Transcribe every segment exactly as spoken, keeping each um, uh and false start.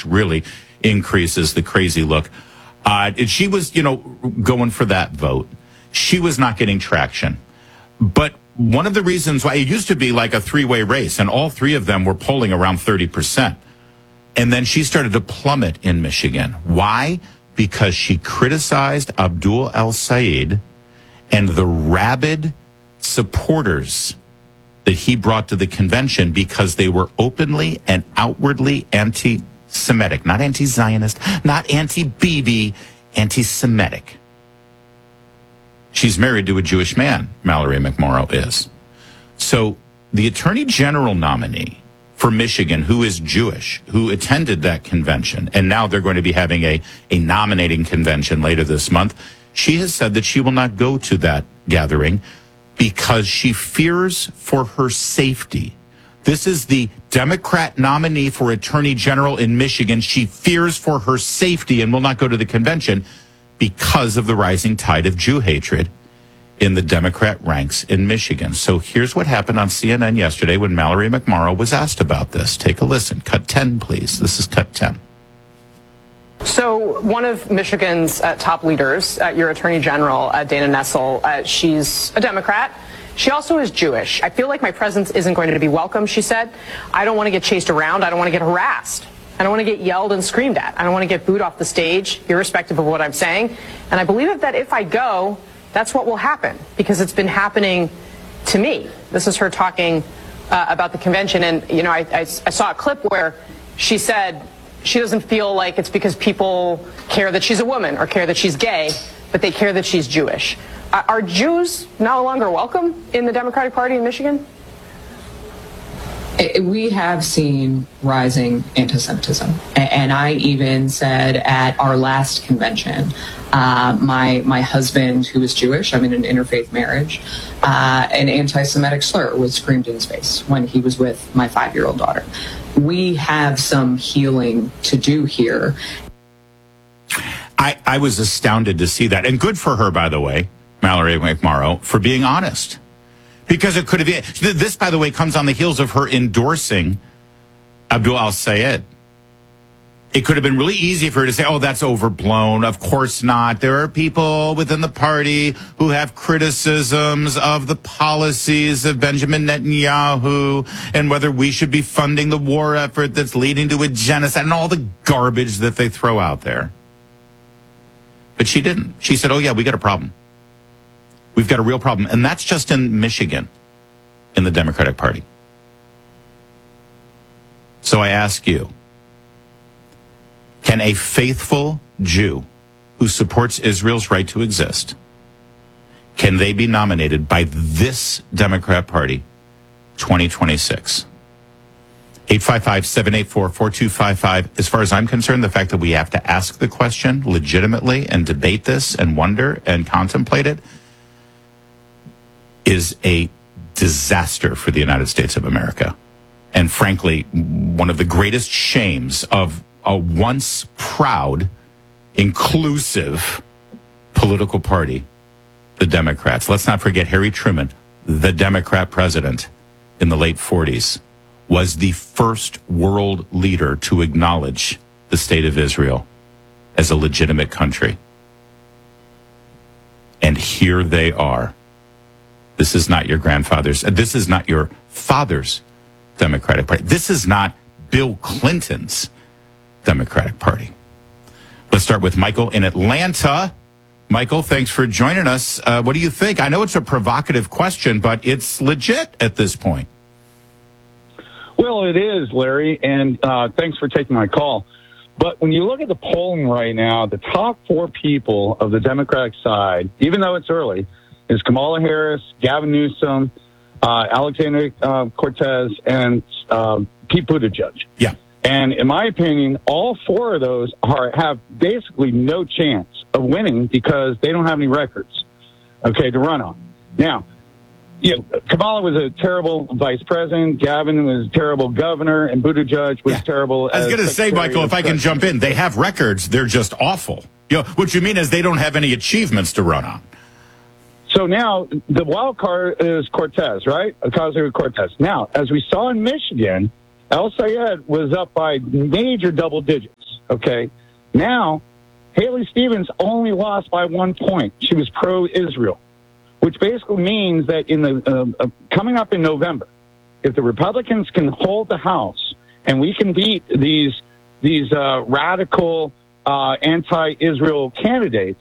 which really increases the crazy look. Uh, she was, you know, going for that vote. She was not getting traction. But one of the reasons why it used to be like a three-way race, and all three of them were polling around thirty percent. And then she started to plummet in Michigan. Why? Because she criticized Abdul El-Sayed and the rabid supporters that he brought to the convention because they were openly and outwardly anti-Semitic, not anti-Zionist, not anti-Bibi, anti-Semitic. She's married to a Jewish man, Mallory McMorrow is. So the Attorney General nominee for Michigan, who is Jewish, who attended that convention, and now they're going to be having a, a nominating convention later this month, she has said that she will not go to that gathering because she fears for her safety. This is the Democrat nominee for Attorney General in Michigan. She fears for her safety and will not go to the convention because of the rising tide of Jew hatred in the Democrat ranks in Michigan. So here's what happened on C N N yesterday when Mallory McMorrow was asked about this. Take a listen. Cut ten, please. This is cut ten. So one of Michigan's uh, top leaders, uh, your Attorney General, uh, Dana Nessel, uh, she's a Democrat. She also is Jewish. I feel like my presence isn't going to be welcome, she said. I don't want to get chased around. I don't want to get harassed. I don't want to get yelled and screamed at. I don't want to get booed off the stage, irrespective of what I'm saying. And I believe that if I go, that's what will happen, because it's been happening to me. This is her talking uh, about the convention. And, you know, I, I, I saw a clip where she said she doesn't feel like it's because people care that she's a woman or care that she's gay, but they care that she's Jewish. Uh, are Jews no longer welcome in the Democratic Party in Michigan? We have seen rising anti-Semitism. And I even said at our last convention, uh, my my husband, who is Jewish, I'm in an interfaith marriage, uh, an anti-Semitic slur was screamed in his face when he was with my five-year-old daughter. We have some healing to do here. I, I was astounded to see that. And good for her, by the way, Mallory McMorrow, for being honest. Because it could have been, this, by the way, comes on the heels of her endorsing Abdul El-Sayed. It could have been really easy for her to say, oh, that's overblown. Of course not. There are people within the party who have criticisms of the policies of Benjamin Netanyahu and whether we should be funding the war effort that's leading to a genocide and all the garbage that they throw out there. But she didn't. She said, oh, yeah, we got a problem. We've got a real problem. And that's just in Michigan, in the Democratic Party. So I ask you, can a faithful Jew who supports Israel's right to exist, can they be nominated by this Democrat Party twenty twenty-six? eight five five, seven eight four, four two five five. As far as I'm concerned, the fact that we have to ask the question legitimately and debate this and wonder and contemplate it is a disaster for the United States of America. And frankly, one of the greatest shames of a once proud, inclusive political party, the Democrats. Let's not forget Harry Truman, the Democrat president in the late forties, was the first world leader to acknowledge the state of Israel as a legitimate country. And here they are. This is not your grandfather's, this is not your father's Democratic Party. This is not Bill Clinton's Democratic Party. Let's start with Michael in Atlanta. Michael, thanks for joining us. Uh, what do you think? I know it's a provocative question, but it's legit at this point. Well, it is, Larry, and uh, thanks for taking my call. But when you look at the polling right now, the top four people of the Democratic side, even though it's early, is Kamala Harris, Gavin Newsom, uh, Alexandria uh, Cortez, and uh, Pete Buttigieg. Yeah. And in my opinion, all four of those are have basically no chance of winning because they don't have any records, okay, to run on. Now, you know, Kamala was a terrible vice president, Gavin was a terrible governor, and Buttigieg was yeah. terrible. I was going to say, Michael, if I can jump in, they have records, they're just awful. You know, what you mean is they don't have any achievements to run on. So now the wild card is Cortez, right? Ocasio-Cortez. Now, as we saw in Michigan, El-Sayed was up by major double digits. Okay. Now, Haley Stevens only lost by one point. She was pro-Israel, which basically means that in the uh, uh, coming up in November, if the Republicans can hold the House and we can beat these these uh, radical uh, anti-Israel candidates,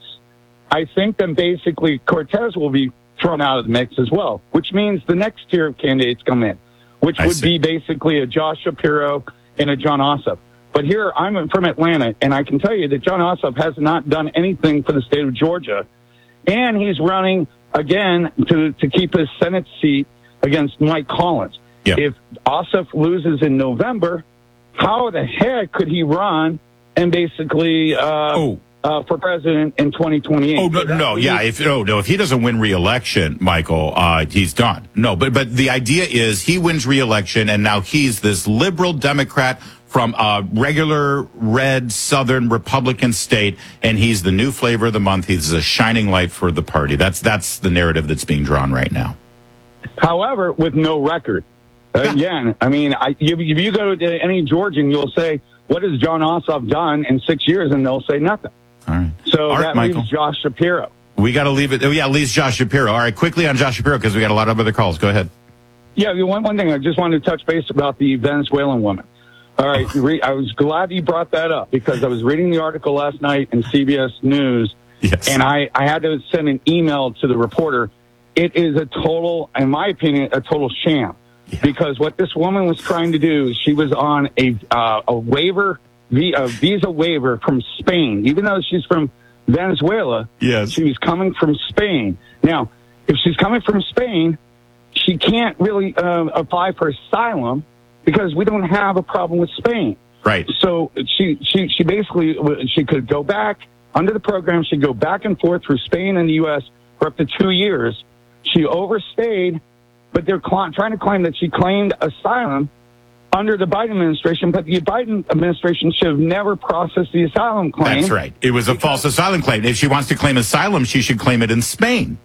I think then basically Cortez will be thrown out of the mix as well, which means the next tier of candidates come in, which I would see. be basically a Josh Shapiro and a John Ossoff. But here, I'm from Atlanta, and I can tell you that John Ossoff has not done anything for the state of Georgia, and he's running again to, to keep his Senate seat against Mike Collins. Yeah. If Ossoff loses in November, how the heck could he run and basically uh, Oh. uh, for president in twenty twenty-eight? Oh no, no, no, yeah. If no, no, if he doesn't win re-election, Michael, uh, he's done. No, but but the idea is he wins re-election, and now he's this liberal Democrat from a regular red Southern Republican state, and he's the new flavor of the month. He's a shining light for the party. That's that's the narrative that's being drawn right now. However, with no record. Again, I mean, I, if, if you go to any Georgian, you'll say, what has John Ossoff done in six years? And they'll say nothing. All right. So All right, that Michael. leaves Josh Shapiro. We got to leave it. Oh, yeah, at least Josh Shapiro. All right, quickly on Josh Shapiro, because we got a lot of other calls. Go ahead. Yeah, one, one thing, I just wanted to touch base about the Venezuelan woman. All right, re, I was glad you brought that up because I was reading the article last night in C B S News, Yes. and I, I had to send an email to the reporter. It is a total, in my opinion, a total sham. Yeah. Because what this woman was trying to do, she was on a uh, a waiver, a visa waiver from Spain, even though she's from Venezuela. Yes. She was coming from Spain. Now, if she's coming from Spain, she can't really uh, apply for asylum because we don't have a problem with Spain. Right. So she she she basically she could go back under the program. She'd go back and forth through Spain and the U S for up to two years. She overstayed. But they're cl- trying to claim that she claimed asylum under the Biden administration, but the Biden administration should have never processed the asylum claim. That's right. It was a false asylum claim. If she wants to claim asylum, she should claim it in Spain.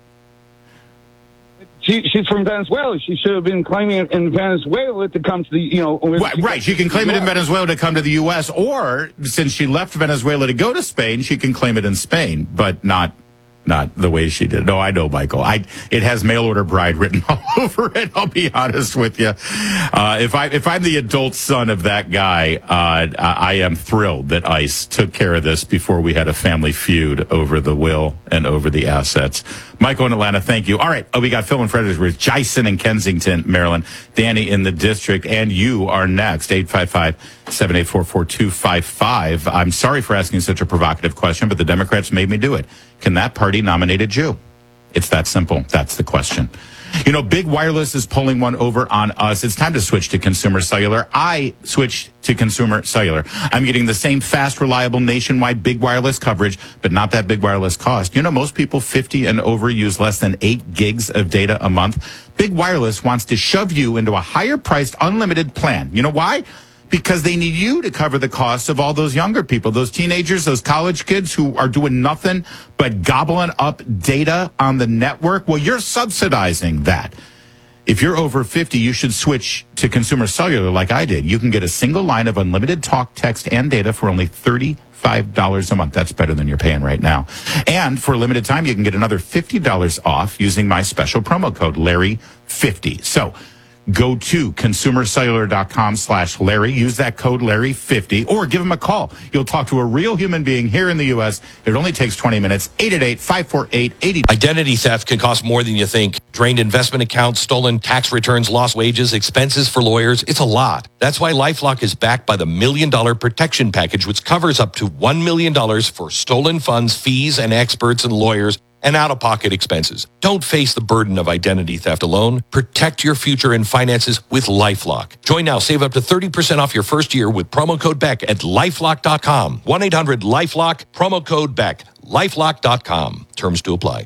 She, she's from Venezuela. She should have been claiming it in Venezuela to come to the, you know. Right, right. She can claim it in Venezuela to come to the U S, or since she left Venezuela to go to Spain, she can claim it in Spain, but not not the way she did. No, I know, Michael. I it has mail order bride written all over it. I'll be honest with you. Uh, if I if I'm the adult son of that guy, uh, I am thrilled that ICE took care of this before we had a family feud over the will and over the assets. Michael in Atlanta, thank you. All right, oh, we got Phil in Fredericksburg, Jason in Kensington, Maryland, Danny in the district, and you are next. eight five five, seven eight four, four two five five. I'm sorry for asking such a provocative question, but the Democrats made me do it. Can that party nominate a Jew? It's that simple. That's the question. You know, Big Wireless is pulling one over on us. It's time to switch to Consumer Cellular. I switched to Consumer Cellular. I'm getting the same fast, reliable, nationwide Big Wireless coverage, but not that Big Wireless cost. You know, most people fifty and over use less than eight gigs of data a month. Big Wireless wants to shove you into a higher-priced, unlimited plan. You know why? Because they need you to cover the costs of all those younger people, those teenagers, those college kids who are doing nothing but gobbling up data on the network. Well, you're subsidizing that. If you're over fifty, you should switch to Consumer Cellular like I did. You can get a single line of unlimited talk, text, and data for only thirty-five dollars a month. That's better than you're paying right now. And for a limited time, you can get another fifty dollars off using my special promo code, Larry fifty. So go to consumercellular.com slash Larry. Use that code Larry fifty or give them a call. You'll talk to a real human being here in the U S. It only takes twenty minutes. eight eight eight, five four eight, eight zero. Identity theft can cost more than you think. Drained investment accounts, stolen tax returns, lost wages, expenses for lawyers. It's a lot. That's why LifeLock is backed by the Million Dollar Protection Package, which covers up to one million dollars for stolen funds, fees, and experts and lawyers, and out-of-pocket expenses. Don't face the burden of identity theft alone. Protect your future and finances with LifeLock. Join now. Save up to thirty percent off your first year with promo code Beck at lifelock dot com. one eight hundred lifelock, promo code Beck. lifelock dot com. Terms to apply.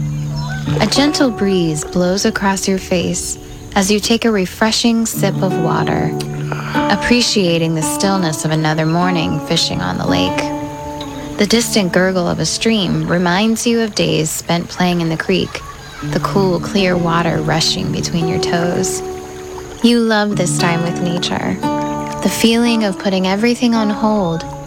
A gentle breeze blows across your face as you take a refreshing sip of water, appreciating the stillness of another morning fishing on the lake. The distant gurgle of a stream reminds you of days spent playing in the creek, the cool, clear water rushing between your toes. You love this time with nature, the feeling of putting everything on hold